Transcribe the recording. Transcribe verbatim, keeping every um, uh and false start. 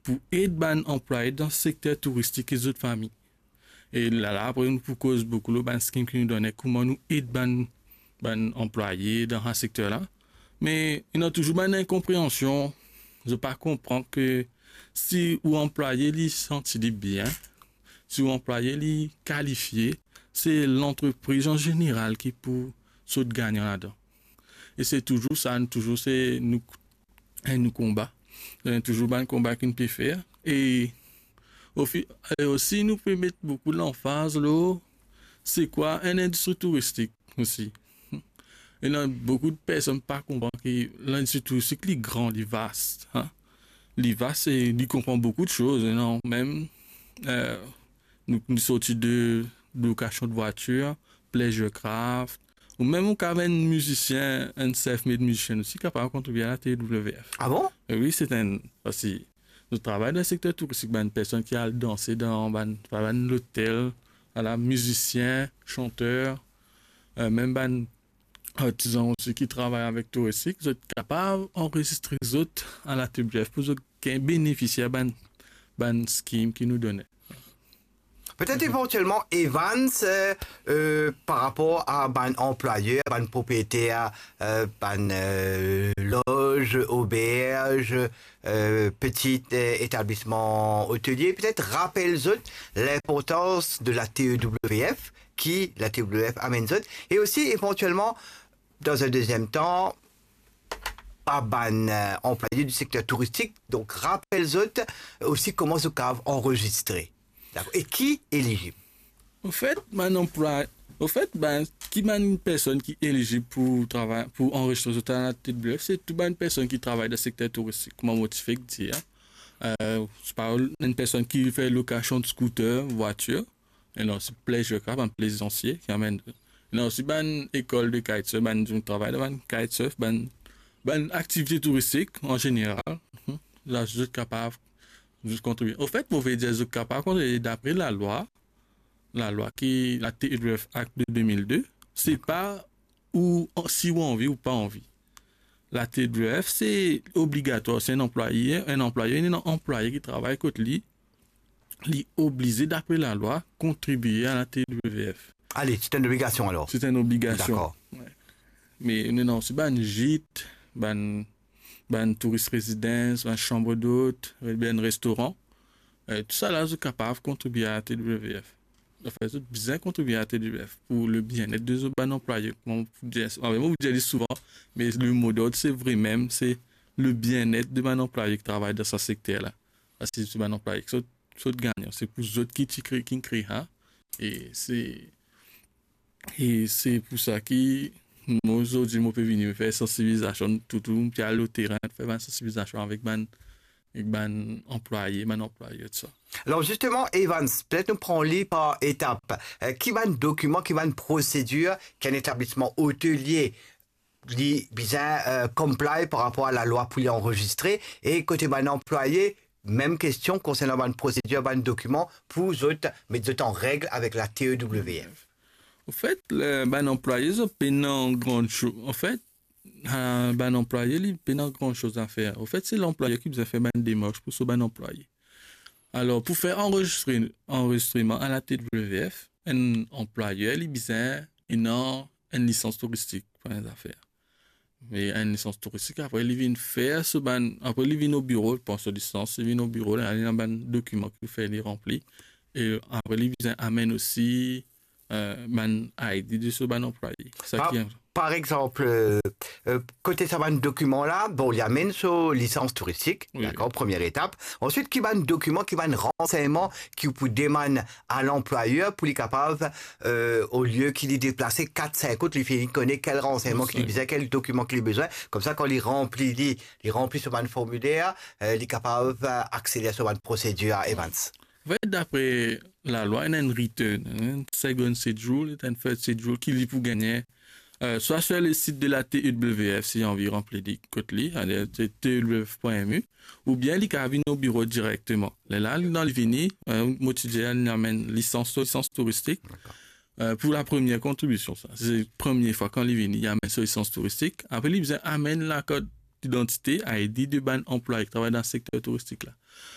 pour aider ban employés dans le secteur touristique et les autres familles. Et là, là après, nous proposons beaucoup le ban scheme qui nous donne comment nous aider ban, ban employés dans ce secteur-là. Mais il y a toujours une incompréhension. Je ne pas comprendre que si ou employé li senti bien, si ou employé li qualifié, c'est l'entreprise en général qui pour saute gagnant là-dedans. Et c'est toujours ça, toujours c'est nous nous combat. C'est toujours un combat qu'on peut faire. Et, et aussi nous peut mettre beaucoup l'emphase là, c'est quoi une industrie touristique aussi. Et là, beaucoup de personnes pas comprennent que l'industrie touristique est grand, est vaste. Hein? Les vaste, il comprend beaucoup de choses. Non? Même, euh, nous, nous sortis de, de location de voiture, pleasure craft, ou même on a un musicien, un self-made musicien aussi, capable de contribuer à la T W F. Ah bon? Et oui, c'est un, aussi, nous travaillons dans le secteur touristique, ben, une personne qui a dansé dans, ben, ben, l'hôtel, à la musicien, chanteur, euh, même, ben, artisans aussi qui travaillent avec touristique, vous êtes capables d'enregistrer les autres à la T W F pour qu'ils bénéficient de ban scheme qui nous donnait. Peut-être éventuellement Evans euh, euh, par rapport à ban employeur, ban propriétaire, euh, ban euh, loge, auberge, euh, petit euh, établissement hôtelier. Peut-être rappelle-vous l'importance de la T W F qui la T W F amène et aussi éventuellement dans un deuxième temps pas ban euh, employé du secteur touristique. Donc rappelle-vous aussi comment ce cave enregistré. Et qui est éligible? Au fait, mon emploi, au fait, ben, qui est une personne qui est éligible pour travailler, pour enregistrer ce talent à la T W F, c'est toute une personne qui travaille dans le secteur touristique. Comment motiver que dire? Euh, je parle d'une personne qui fait location de scooter, voiture. Et là, c'est pleasure craft, un plaisancier qui amène. Et là, aussi, ben, école de kitesurf, ben, du travail de ben, kitesurf, ben, ben, activité touristique en général. Là, je suis capable juste contribuer. Au fait, vous pouvez dire que capable d'après la loi, la loi qui la T W F Act de deux mille deux, c'est pas ou si on envie ou pas envie. La T W F c'est obligatoire, c'est un employé, un employé, un employé qui travaille côté lui, lui obligé d'après la loi contribuer à la T W F. Allez, c'est une obligation alors. C'est une obligation. D'accord. Ouais. Mais non, c'est pas une gîte, ben ben touriste résidence, ben chambre d'hôte, ben restaurant. Euh, tout ça là, c'est capable de contribuer à la T W F. En fait, c'est bien contribuer à la T W F pour le bien-être des autres ben employés. Comme vous dites, vous dites souvent, mais le mot d'ordre, c'est vrai même, c'est le bien-être de ben employés qui travaillent dans ce secteur-là. Parce que c'est ben employés qui sont, sont gagnants. C'est pour eux qui créent, qui créent, hein. Et c'est, et c'est pour ça que moi, aujourd'hui, je peux venir faire sensibilisation tout le monde, puis aller au terrain, faire une sensibilisation avec mes ben employés, mes employés, tout ça. Alors justement, Evans, peut-être nous prenons par étape. Euh, qui va un document, qui va une procédure qu'un établissement hôtelier dit bien euh, comply par rapport à la loi pour l'enregistrer et côté ben employé, même question concernant une procédure, un document pour autres mettre en règle avec la T W F. En fait, le ben employé, ça pénant grande chose. En fait, un ben employé, il pénant grand chose à faire. En fait, c'est l'employé qui vous a fait ben démarche pour ce ben employé. Alors, pour faire enregistrer enregistrement à la T W F, un employeur, il a besoin d'une une licence touristique pour les affaires. Mais une licence touristique, après, il vient faire ce ben, après, il vient au bureau, pour sa licence, il vient au bureau, il y a un ben document qu'il fait, il remplit. Et après, il vient amène aussi Euh, man I D de ce ban employé. Ça par, qui est... par exemple, euh, euh, côté ça ban document là, bon, il y a même sur licence touristique, oui, d'accord, oui. Première étape. Ensuite, qui va un document, qui va un renseignement qui peut demander à l'employeur pour lui capable, euh, au lieu qu'il y déplacer quatre cinq autres, il connaît quel renseignement qu'il besoin, quel document qu'il a besoin. Comme ça, quand il remplit, il, il remplit ce ban formulaire, euh, il est capable d'accéder à ce ban procédure à Evans. D'après la loi, il y a un return, un second sept jours, il y a un third sept jours qui lui pour gagner, euh, soit sur le site de la T W F, si envie remplir des côtes li, c'est T W F point M U, ou bien il peut venir au bureau directement. Là, dans le vini, euh, motivé, il amène licence, licence touristique, euh, pour la première contribution, ça. C'est la première fois quand il vient, il amène sa licence touristique. Après, il amène la code d'identité, I D de ban employé qui travaille dans le secteur touristique là.